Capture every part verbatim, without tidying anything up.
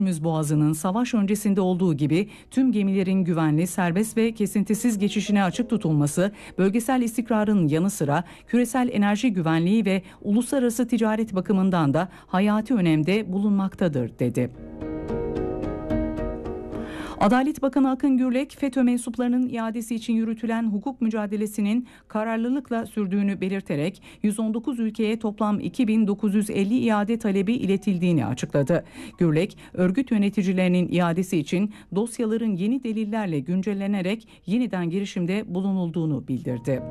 Hormuz Boğazı'nın savaş öncesinde olduğu gibi tüm gemilerin güvenli, serbest ve kesintisiz geçişine açık tutulması, bölgesel istikrarın yanı sıra küresel enerji güvenliği ve uluslararası ticaret bakımından da hayati önemde bulunmaktadır, dedi. Adalet Bakanı Akın Gürlek, FETÖ mensuplarının iadesi için yürütülen hukuk mücadelesinin kararlılıkla sürdüğünü belirterek yüz on dokuz ülkeye toplam iki bin dokuz yüz elli iade talebi iletildiğini açıkladı. Gürlek, örgüt yöneticilerinin iadesi için dosyaların yeni delillerle güncellenerek yeniden girişimde bulunulduğunu bildirdi.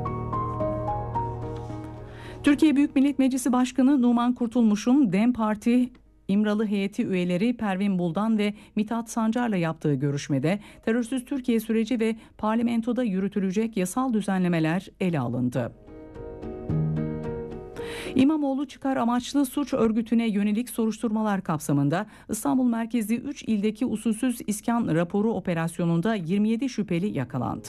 Türkiye Büyük Millet Meclisi Başkanı Numan Kurtulmuş'un DEM Parti İmralı heyeti üyeleri Pervin Buldan ve Mithat Sancar'la yaptığı görüşmede terörsüz Türkiye süreci ve parlamentoda yürütülecek yasal düzenlemeler ele alındı. İmamoğlu çıkar amaçlı suç örgütüne yönelik soruşturmalar kapsamında İstanbul merkezli üç ildeki usulsüz iskan raporu operasyonunda yirmi yedi şüpheli yakalandı.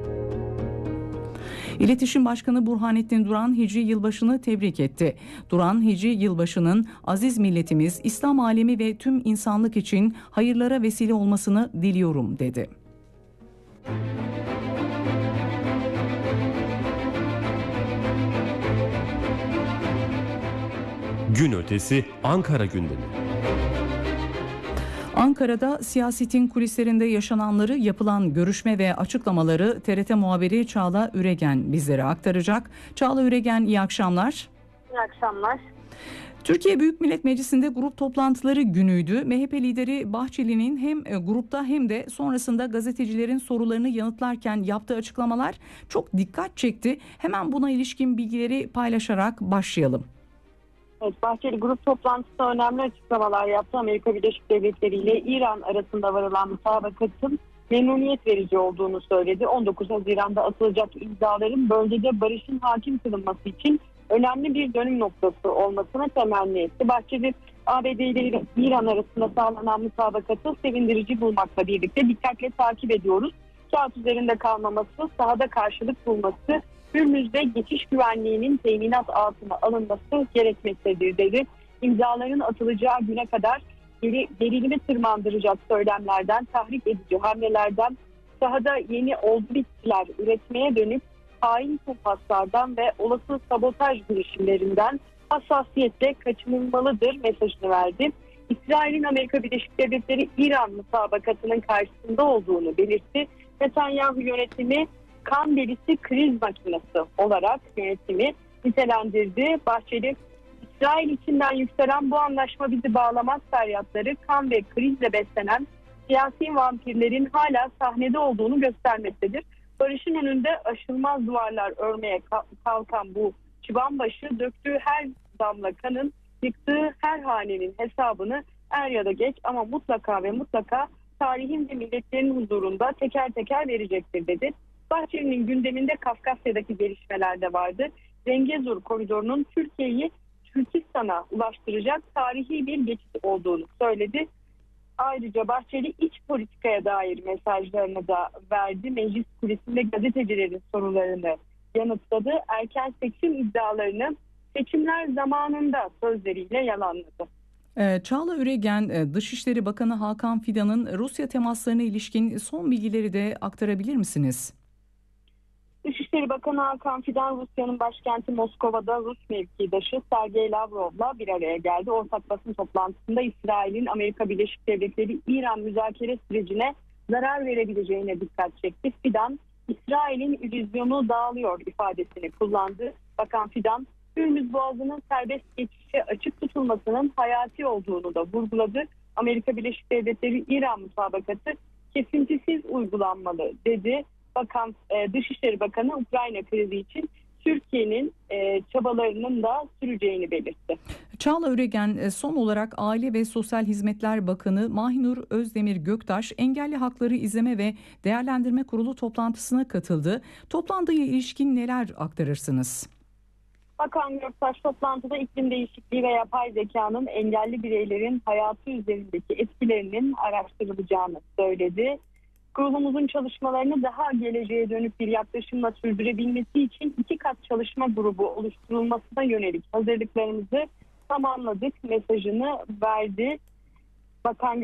İletişim Başkanı Burhanettin Duran Hicri Yılbaşı'nı tebrik etti. Duran, Hicri Yılbaşı'nın aziz milletimiz, İslam alemi ve tüm insanlık için hayırlara vesile olmasını diliyorum, dedi. Gün ötesi Ankara gündemi. Ankara'da siyasetin kulislerinde yaşananları, yapılan görüşme ve açıklamaları T R T muhabiri Çağla Üregen bizlere aktaracak. Çağla Üregen, iyi akşamlar. İyi akşamlar. Türkiye Büyük Millet Meclisi'nde grup toplantıları günüydü. M H P lideri Bahçeli'nin hem grupta hem de sonrasında gazetecilerin sorularını yanıtlarken yaptığı açıklamalar çok dikkat çekti. Hemen buna ilişkin bilgileri paylaşarak başlayalım. Evet, Bahçeli grup toplantısında önemli açıklamalar yaptı. Amerika Birleşik Devletleri ile İran arasında varılan mutabakatın memnuniyet verici olduğunu söyledi. on dokuz Haziran'da atılacak imzaların bölgede barışın hakim kılınması için önemli bir dönüm noktası olmasına temenni etti. Bahçeli, A B D ile İran arasında sağlanan mutabakatı sevindirici bulmakla birlikte dikkatle takip ediyoruz. Kağıt üzerinde kalmaması, sahada karşılık bulması, Hürmüz'de geçiş güvenliğinin teminat altına alınması gerekmektedir, dedi. İmzaların atılacağı güne kadar geri, gerilimi tırmandıracak söylemlerden, tahrik edici hamlelerden, sahada yeni olgu bitkiler üretmeye dönük hain kumpaslardan ve olası sabotaj girişimlerinden hassasiyetle kaçınılmalıdır mesajını verdi. İsrail'in Amerika Birleşik Devletleri İran mutabakatının karşısında olduğunu belirtti. Netanyahu yönetimi kan delisi kriz makinesi olarak yönetimi nitelendirdi. Bahçeli, İsrail içinden yükselen bu anlaşma bizi bağlamaz feryatları, kan ve krizle beslenen siyasi vampirlerin hala sahnede olduğunu göstermektedir. Barışın önünde aşılmaz duvarlar örmeye kalkan bu çıbanbaşı döktüğü her damla kanın, yıktığı her hanenin hesabını er ya da geç ama mutlaka ve mutlaka tarihin ve milletlerin huzurunda teker teker verecektir, dedi. Bahçeli'nin gündeminde Kafkasya'daki gelişmeler de vardı. Zengezur koridorunun Türkiye'yi Türkistan'a ulaştıracak tarihi bir geçit olduğunu söyledi. Ayrıca Bahçeli iç politikaya dair mesajlarını da verdi. Meclis kulisinde gazetecilerin sorularını yanıtladı. Erken seçim iddialarını seçimler zamanında sözleriyle yalanladı. Çağla Üregen, Dışişleri Bakanı Hakan Fidan'ın Rusya temaslarına ilişkin son bilgileri de aktarabilir misiniz? Dışişleri Bakanı Hakan Fidan, Rusya'nın başkenti Moskova'da Rus mevkidaşı Sergey Lavrov'la bir araya geldi. Ortak basın toplantısında İsrail'in Amerika Birleşik Devletleri İran müzakere sürecine zarar verebileceğine dikkat çekti. Fidan, İsrail'in illüzyonu dağılıyor ifadesini kullandı. Bakan Fidan, Hürmüz Boğazı'nın serbest geçişe açık tutulmasının hayati olduğunu da vurguladı. Amerika Birleşik Devletleri İran mutabakatı kesintisiz uygulanmalı, dedi. Bakan, e, Dışişleri Bakanı Ukrayna krizi için Türkiye'nin e, çabalarının da süreceğini belirtti. Çağla Üregen, son olarak Aile ve Sosyal Hizmetler Bakanı Mahinur Özdemir Göktaş Engelli Hakları İzleme ve Değerlendirme Kurulu toplantısına katıldı. Toplantıya ilişkin neler aktarırsınız? Bakan Göktaş toplantıda iklim değişikliği ve yapay zekanın engelli bireylerin hayatı üzerindeki etkilerinin araştırılacağını söyledi. Kurulumuzun çalışmalarını daha geleceğe dönük bir yaklaşımla sürdürebilmesi için iki kat çalışma grubu oluşturulmasına yönelik hazırlıklarımızı tamamladık mesajını verdi. Bakan